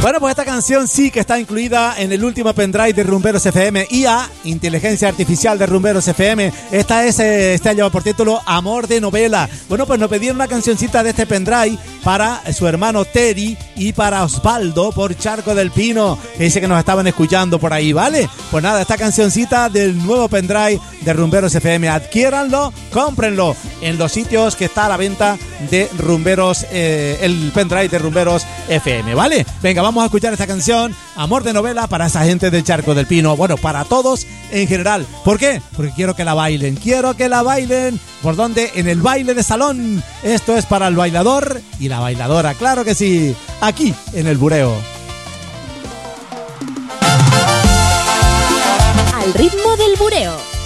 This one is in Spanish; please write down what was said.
Bueno, pues esta canción sí que está incluida en el último pendrive de Rumberos FM, IA, Inteligencia Artificial de Rumberos FM. Este lleva por título Amor de Novela. Bueno, pues nos pedieron una cancioncita de este pendrive para su hermano Terry y para Osvaldo por Charco del Pino, que dice que nos estaban escuchando por ahí, ¿vale? Pues nada, esta cancioncita del nuevo pendrive de Rumberos FM, adquiéranlo, cómprenlo en los sitios que está a la venta de Rumberos, el pendrive de Rumberos FM, ¿vale? Venga, vamos a escuchar esta canción, Amor de Novela, para esa gente del Charco del Pino. Bueno, para todos en general. ¿Por qué? Porque quiero que la bailen. ¿Por dónde? En el baile de salón. Esto es para el bailador y la bailadora, claro que sí. Aquí, en el Bureo. Al ritmo del Bureo.